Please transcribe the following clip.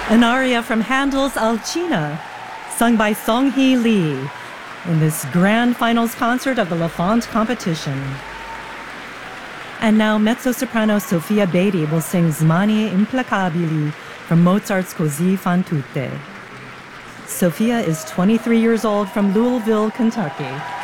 an aria from Handel's Alcina, sung by Song-hee Lee in this grand finals concert of the Lafont competition. And now mezzo-soprano Sofia Beatty will sing Smanie implacabili from Mozart's Così fan tutte. Sophia is 23 years old from Louisville, Kentucky.